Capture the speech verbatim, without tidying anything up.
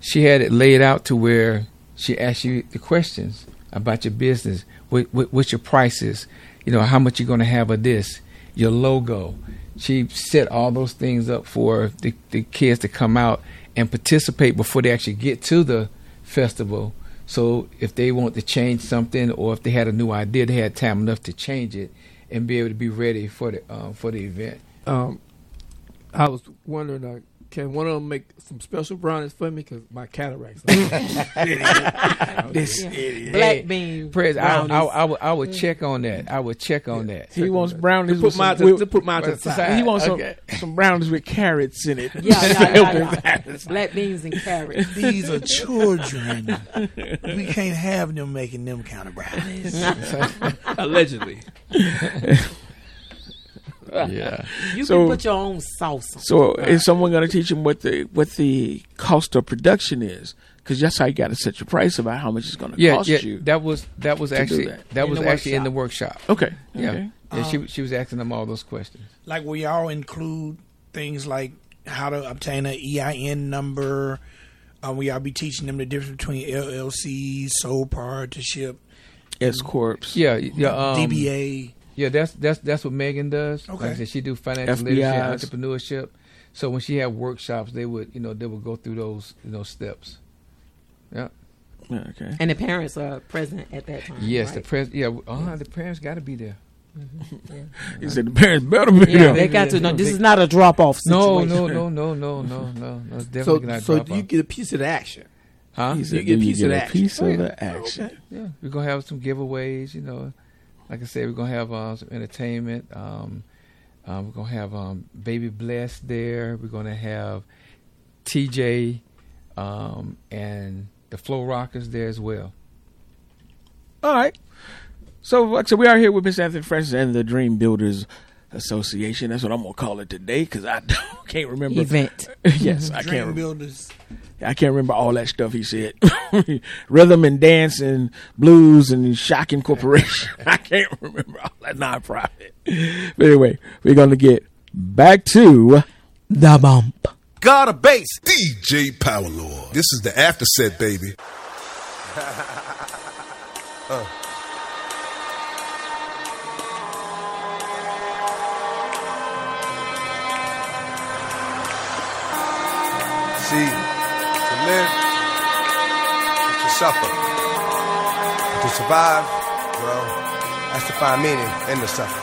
she had it laid out to where she asked you the questions about your business. What, what, what's your prices? You know, how much you're going to have of this? Your logo. She set all those things up for the, the kids to come out and participate before they actually get to the festival. So if they want to change something, or if they had a new idea, they had time enough to change it and be able to be ready for the uh, for the event. Um, I was wondering, uh, can one of them make some special brownies for me? Because my cataracts. This idiot. Black bean. Prez, I, I, I, I, would, I would check on that. I would check on that. He wants brownies. To put with mine some, to, with, to put mine to the side. He wants Okay. some, some brownies with carrots in it. Yeah, yeah, yeah, yeah. Black beans and carrots. These are children. We can't have them making them kind of brownies. Allegedly. Yeah. You So- can put your own sauce on. So is someone going to teach him what the what the cost of production is? Because that's how you got to set your price about how much it's going to Yeah, cost yeah. you. That was that was to do actually that. that, In was the actually in the workshop. workshop. Okay. Yeah. Okay. Yeah, she she was asking them all those questions. Like, will y'all include things like how to obtain an E I N number? Uh, will y'all be teaching them the difference between L L C, sole proprietorship, S corps. Yeah, yeah. Um, D B A? Yeah, that's that's that's what Megan does. Like I Okay. said, she do financial F B literacy, Is. entrepreneurship. So when she had workshops, they would you know they would go through those you know steps. Yeah. Yeah, okay. And the parents are present at that time. Yes, right? the pres. Yeah, uh, the parents got to be there. He said the parents better be Yeah, there. they got to know. This is not a drop off No, situation. no, no, no, no, no, no, no. It's So, definitely not so drop you off. get a piece of the action. Huh? He said, You get a "Do piece of the action." piece Oh, of yeah. the action. Okay. Yeah, we're gonna have some giveaways. You know, like I said, we're gonna have uh, some entertainment. Um, um, we're gonna have um, Baby Bless there. We're gonna have T J um, and the Flow Rockers there as well. All right. So, like I said, we are here with Miss Anthony Francis and the Dream Builders Association. That's what I'm gonna call it today because I don't, can't remember Event. Yes, I Dream can't. Remember. builders. I can't remember all that stuff he said. Rhythm and dance and blues and shocking corporation. I can't remember all that nonprofit. But anyway, we're gonna get back to The bump. God of bass, D J Power Lord. This is the after set, baby. uh. See, to live, to suffer, to survive, well, that's to find meaning in the suffering.